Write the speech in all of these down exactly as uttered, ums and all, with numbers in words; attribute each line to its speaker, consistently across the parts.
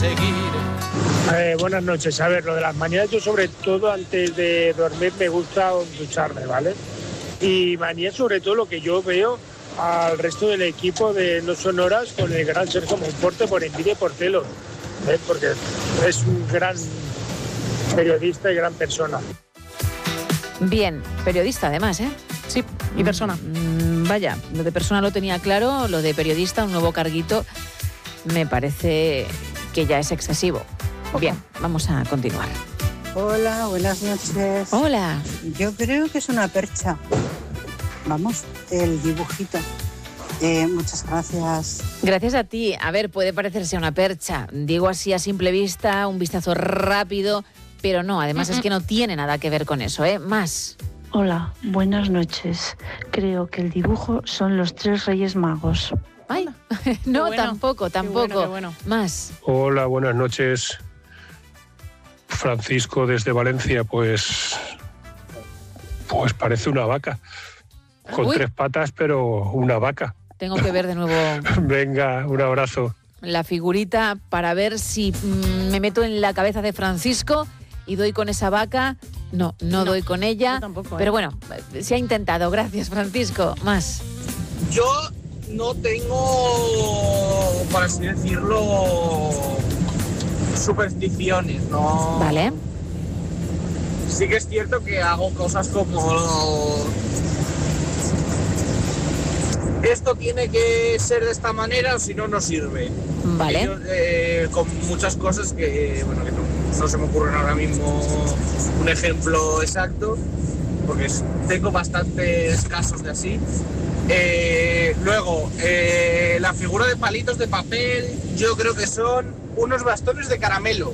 Speaker 1: seguir.
Speaker 2: Eh, buenas noches. A ver, lo de las mañanas, yo sobre todo antes de dormir me gusta ducharme, ¿vale? Y mañana sobre todo lo que yo veo al resto del equipo de No Sonoras con el gran Sergio Monforte por envidia y por celos, ¿eh? Porque es un gran periodista y gran persona.
Speaker 3: Bien, periodista además, ¿eh?
Speaker 4: Sí, y persona.
Speaker 3: Mm, vaya, lo de persona lo tenía claro, lo de periodista, un nuevo carguito, me parece que ya es excesivo. Bien, vamos a continuar.
Speaker 5: Hola, buenas noches.
Speaker 3: Hola.
Speaker 5: Yo creo que es una percha. Vamos, el dibujito. Eh, muchas gracias.
Speaker 3: Gracias a ti. A ver, puede parecerse una percha. Digo así a simple vista, un vistazo rápido, pero no, además es que no tiene nada que ver con eso, ¿eh? Más.
Speaker 6: Hola, buenas noches. Creo que el dibujo son los tres Reyes Magos.
Speaker 3: Ay, no,
Speaker 4: bueno,
Speaker 3: tampoco, tampoco.
Speaker 4: Qué bueno, qué bueno.
Speaker 3: Más.
Speaker 7: Hola, buenas noches. Francisco desde Valencia, pues... Pues parece una vaca. Con
Speaker 3: Uy.
Speaker 7: tres patas, pero una vaca.
Speaker 3: Tengo que ver de nuevo
Speaker 7: Venga, un abrazo.
Speaker 3: la figurita para ver si mm, me meto en la cabeza de Francisco y doy con esa vaca. No, no, no doy con ella.
Speaker 4: Yo tampoco, ¿eh?
Speaker 3: Pero bueno, se ha intentado. Gracias, Francisco. Más.
Speaker 8: Yo no tengo, por así decirlo, supersticiones, ¿no?
Speaker 3: Vale.
Speaker 8: Sí que es cierto que hago cosas como... Esto tiene que ser de esta manera o si no, no sirve.
Speaker 3: Vale.
Speaker 8: Yo, eh, con muchas cosas que, bueno, que no, no se me ocurren ahora mismo un ejemplo exacto, porque tengo bastantes casos de así. Eh, luego, eh, la figura de palitos de papel, yo creo que son unos bastones de caramelo.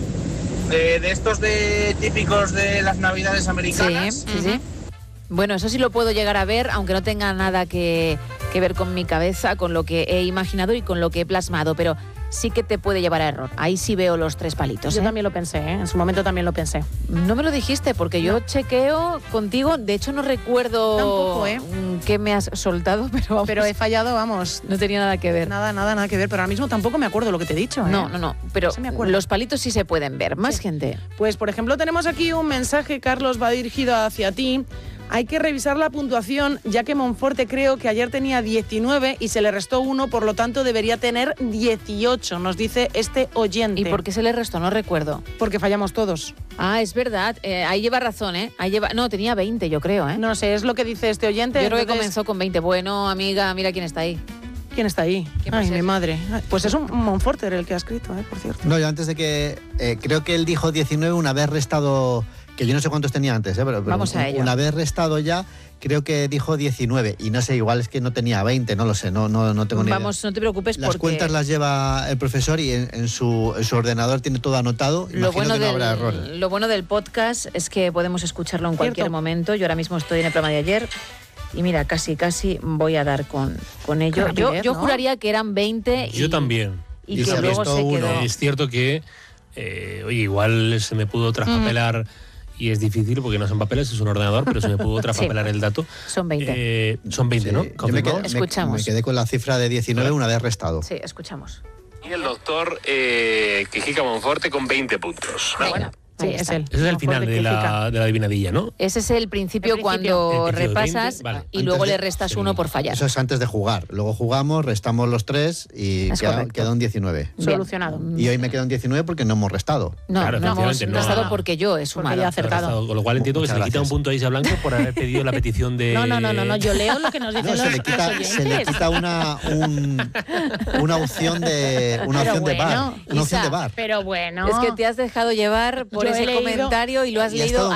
Speaker 8: Eh, de estos de típicos de las navidades americanas.
Speaker 3: Sí, sí, sí. Bueno, eso sí lo puedo llegar a ver, aunque no tenga nada que, que ver con mi cabeza, con lo que he imaginado y con lo que he plasmado, pero sí que te puede llevar a error. Ahí sí veo los tres palitos.
Speaker 4: Yo
Speaker 3: ¿eh?
Speaker 4: también lo pensé, ¿eh? En su momento también lo pensé.
Speaker 3: No me lo dijiste, porque yo
Speaker 4: No.
Speaker 3: chequeo contigo. De hecho, no recuerdo
Speaker 4: Tampoco, ¿eh?
Speaker 3: qué me has soltado, pero vamos,
Speaker 4: Pero he fallado, vamos.
Speaker 3: no tenía nada que ver.
Speaker 4: Nada, nada, nada que ver. Pero ahora mismo tampoco me acuerdo lo que te he dicho, ¿eh?
Speaker 3: No, no, no. Pero
Speaker 4: No se me acuerda.
Speaker 3: los palitos sí se pueden ver. Más
Speaker 4: Sí.
Speaker 3: gente.
Speaker 4: Pues, por ejemplo, tenemos aquí un mensaje, Carlos, va dirigido hacia ti. Hay que revisar la puntuación, ya que Monforte creo que ayer tenía diecinueve y se le restó uno, por lo tanto debería tener dieciocho, nos dice este oyente.
Speaker 3: ¿Y por qué se le restó? No recuerdo.
Speaker 4: Porque fallamos todos.
Speaker 3: Ah, es verdad. Eh, ahí lleva razón, ¿eh? Ahí lleva... No, tenía veinte, yo creo, ¿eh?
Speaker 4: No sé, es lo que dice este oyente.
Speaker 3: Yo creo que
Speaker 4: entonces-
Speaker 3: comenzó con veinte. Bueno, amiga, mira quién está ahí.
Speaker 4: ¿Quién está ahí?
Speaker 3: ¿Quién
Speaker 4: Ay,
Speaker 3: puede
Speaker 4: mi
Speaker 3: ser?
Speaker 4: madre. Ay, Pues es un Monforte el que ha escrito, ¿eh? Por cierto.
Speaker 9: No, yo antes de que... eh, creo que él dijo diecinueve una vez restado... Que yo no sé cuántos tenía antes, ¿eh? pero, pero
Speaker 3: Vamos a
Speaker 9: un-
Speaker 3: ello.
Speaker 9: una vez restado ya, creo que dijo diecinueve. Y no sé, igual es que no tenía veinte, no lo sé, no, no, no tengo ni idea.
Speaker 3: Vamos, no te preocupes
Speaker 9: Las
Speaker 3: porque...
Speaker 9: cuentas las lleva el profesor y en, en su, en su ordenador tiene todo anotado.
Speaker 3: Lo
Speaker 9: Imagino
Speaker 3: bueno,
Speaker 9: que no
Speaker 3: del,
Speaker 9: habrá errores.
Speaker 3: lo bueno del podcast es que podemos escucharlo en cualquier
Speaker 4: Cierto.
Speaker 3: momento. Yo ahora mismo estoy en el programa de ayer y mira, casi, casi voy a dar con, con ello.
Speaker 4: Qué
Speaker 3: Yo,
Speaker 4: rapidez,
Speaker 3: yo
Speaker 4: ¿no?
Speaker 3: juraría que eran veinte y,
Speaker 10: Yo también.
Speaker 3: y
Speaker 9: Y
Speaker 3: que
Speaker 9: se
Speaker 3: luego
Speaker 9: restó
Speaker 3: se
Speaker 9: uno.
Speaker 3: quedó...
Speaker 10: Es cierto que, eh, oye, igual se me pudo traspapelar y es difícil porque no son papeles, es un ordenador, pero se me pudo traspapelar el dato.
Speaker 3: Son veinte.
Speaker 10: Eh, son veinte,
Speaker 9: Sí,
Speaker 10: ¿no?
Speaker 9: yo me,
Speaker 10: ¿Confirmado?
Speaker 9: quedé, me-
Speaker 3: Escuchamos.
Speaker 9: me quedé con la cifra de diecinueve una vez restado.
Speaker 3: Sí, escuchamos.
Speaker 11: Y el doctor eh, Quijica Monforte con veinte puntos.
Speaker 3: Venga,
Speaker 4: Sí,
Speaker 3: ahí
Speaker 4: es
Speaker 3: está.
Speaker 4: él.
Speaker 10: Ese es el final
Speaker 4: Monforte
Speaker 10: de
Speaker 4: que fica.
Speaker 10: la, de la adivinadilla, ¿no?
Speaker 3: Ese es el principio,
Speaker 4: El principio.
Speaker 3: cuando
Speaker 10: El principio de
Speaker 3: repasas
Speaker 10: veinte, vale.
Speaker 3: y
Speaker 9: Antes
Speaker 3: luego
Speaker 9: de-
Speaker 3: le restas
Speaker 10: sí.
Speaker 3: uno por fallar.
Speaker 9: Eso es antes de jugar. Luego jugamos, restamos los tres y
Speaker 3: Es
Speaker 9: queda,
Speaker 3: correcto.
Speaker 9: queda un diecinueve.
Speaker 3: Bien.
Speaker 4: Solucionado.
Speaker 9: Y hoy me queda un diecinueve porque no hemos restado.
Speaker 3: No,
Speaker 10: Claro,
Speaker 3: no hemos
Speaker 10: efectivamente, no.
Speaker 3: restado porque yo he sumado.
Speaker 4: ya hace- Acertado.
Speaker 10: Acertado. Con lo cual entiendo que se
Speaker 9: Muchas
Speaker 10: le quita un
Speaker 9: gracias.
Speaker 10: punto a Isa Blanco por haber pedido la petición de...
Speaker 4: No, no, no, no, no, yo leo lo que nos dicen
Speaker 9: No,
Speaker 4: los,
Speaker 9: se le quita,
Speaker 4: los
Speaker 9: se le
Speaker 4: oyentes.
Speaker 9: quita una, un- una opción de una
Speaker 4: Pero
Speaker 9: opción de bar.
Speaker 4: bueno,
Speaker 9: Una opción
Speaker 3: Isa,
Speaker 9: de bar.
Speaker 4: Pero bueno.
Speaker 3: Es que te has dejado llevar por
Speaker 4: Yo he
Speaker 3: ese
Speaker 4: leído-
Speaker 3: comentario y lo has
Speaker 9: Y ha
Speaker 3: leído
Speaker 9: estado